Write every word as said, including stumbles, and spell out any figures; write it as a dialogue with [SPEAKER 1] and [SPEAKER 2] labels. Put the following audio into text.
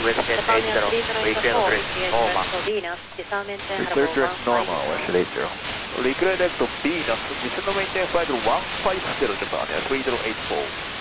[SPEAKER 1] Westjet eight zero, reclear direct normal.
[SPEAKER 2] Reclear direct normal, Westjet eight zero.
[SPEAKER 3] Reclear direct Venus, descend maintain flight one five zero Japan, three zero eight four.